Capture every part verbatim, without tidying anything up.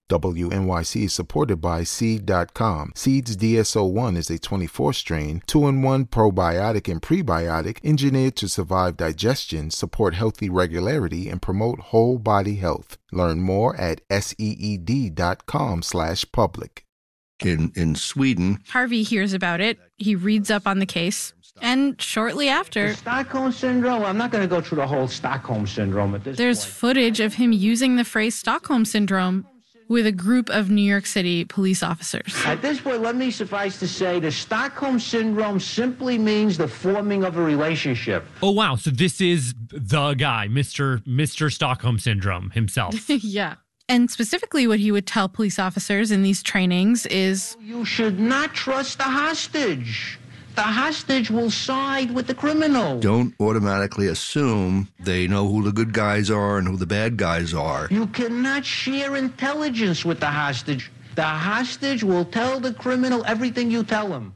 W N Y C is supported by Seed dot com. Seed's D S O one is a twenty-four strain, two in one probiotic and prebiotic engineered to survive digestion, support healthy regularity, and promote whole body health. Learn more at seed dot com slash public. In, in Sweden, Harvey hears about it. He reads up on the case. And shortly after, The Stockholm Syndrome, I'm not going to go through the whole Stockholm Syndrome at this there's point. footage of him using the phrase Stockholm Syndrome with a group of New York City police officers. At this point, let me suffice to say the Stockholm Syndrome simply means the forming of a relationship. Oh, wow. So this is the guy, Mister Mister Stockholm Syndrome himself. Yeah. And specifically what he would tell police officers in these trainings is, You should not trust the hostage. The hostage will side with the criminal. don't automatically assume they know who the good guys are and who the bad guys are. You cannot share intelligence with the hostage. The hostage will tell the criminal everything you tell him.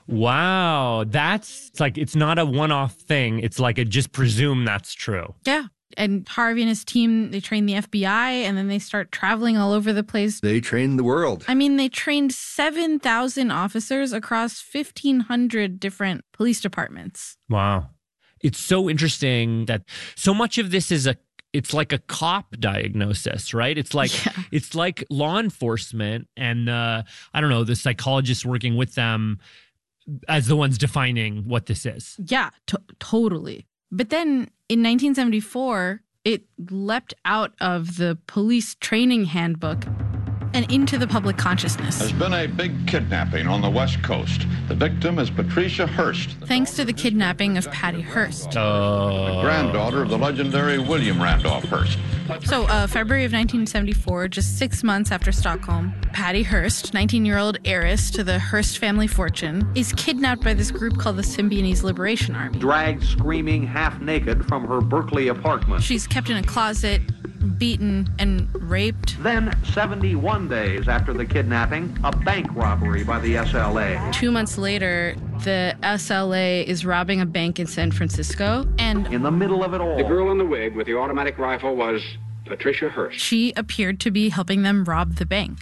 Wow. That's it's like, it's not a one-off thing. It's like a just presume that's true. yeah. And Harvey and his team, they train the F B I, and then they start traveling all over the place. They train the world. I mean, they trained seven thousand officers across fifteen hundred different police departments. Wow. It's so interesting that so much of this is a it's like a cop diagnosis, right? It's like Yeah. it's like law enforcement and uh, I don't know, the psychologists working with them as the ones defining what this is. Yeah, to- totally. But then in nineteen seventy-four, it leapt out of the police training handbook and into the public consciousness. There's been a big kidnapping on the West Coast. The victim is Patricia Hearst, the Thanks to the kidnapping of Patty Hearst. Oh. granddaughter of the legendary William Randolph Hearst. So, uh, February of nineteen seventy-four, just six months after Stockholm, Patty Hearst, nineteen-year-old heiress to the Hearst family fortune, is kidnapped by this group called the Symbionese Liberation Army. Dragged screaming half naked from her Berkeley apartment. She's kept in a closet, beaten, and raped. Then, seventy-one days after the kidnapping, a bank robbery by the S L A. Two months later, the S L A is robbing a bank in San Francisco, and In the middle of it all, The girl in the wig with the automatic rifle was Patricia Hearst. she appeared to be helping them rob the bank.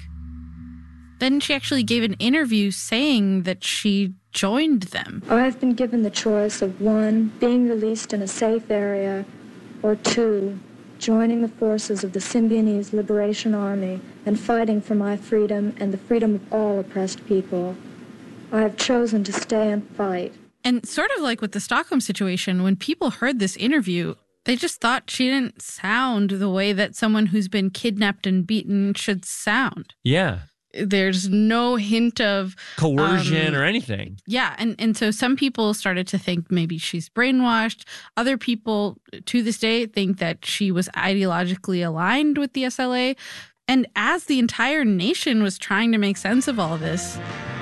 Then she actually gave an interview saying that she joined them. I've been given the choice of one, being released in a safe area, or two, joining the forces of the Symbionese Liberation Army and fighting for my freedom and the freedom of all oppressed people. I have chosen to stay and fight. And sort of like with the Stockholm situation, when people heard this interview, they just thought she didn't sound the way that someone who's been kidnapped and beaten should sound. Yeah. There's no hint of Coercion um, or anything. Yeah, and, and so some people started to think maybe she's brainwashed. Other people, to this day, think that she was ideologically aligned with the S L A. And as the entire nation was trying to make sense of all this,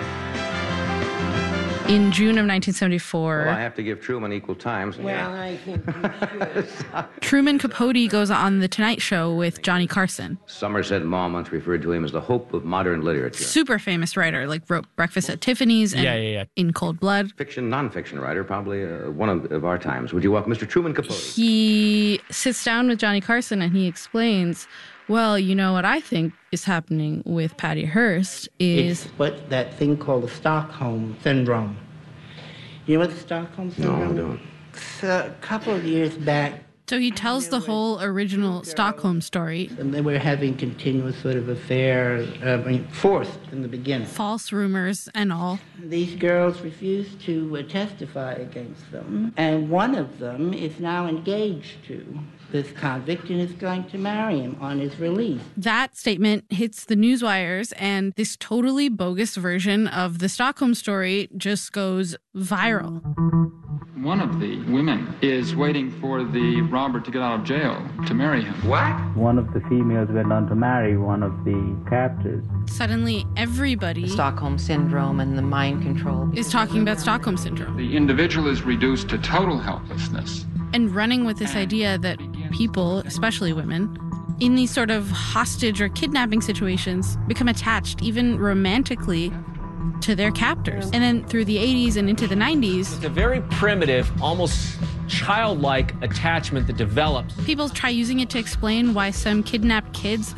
in June of nineteen seventy-four, Well, I have to give Truman equal times. Well, I think we should. Truman Capote goes on The Tonight Show with Johnny Carson. Somerset Maugham once referred to him as the hope of modern literature. Super famous writer, like wrote Breakfast at Tiffany's and Yeah, yeah, yeah. In Cold Blood. Fiction, non-fiction writer, probably uh, one of, of our times. Would you welcome Mister Truman Capote? He sits down with Johnny Carson and he explains, well, you know what I think is happening with Patty Hearst is... It's what that thing called the Stockholm Syndrome. You know what the Stockholm Syndrome I is? don't. So, a couple of years back, So he tells the whole original Stockholm story. and they were having continuous sort of affair, uh, I mean, forced in the beginning. False rumors and all. These girls refused to uh, testify against them, and one of them is now engaged to this convict and is going to marry him on his release. That statement hits the news wires, and this totally bogus version of the Stockholm story just goes viral. One of the women is waiting for the robber to get out of jail to marry him. What? One of the females went on to marry one of the captors. Suddenly, everybody Stockholm Syndrome and the mind control is talking about Stockholm Syndrome The individual is reduced to total helplessness. and running with this idea that people, especially women, in these sort of hostage or kidnapping situations, become attached, even romantically, to their captors. And then through the eighties and into the nineties, It's a very primitive, almost childlike attachment that develops. people try using it to explain why some kidnapped kids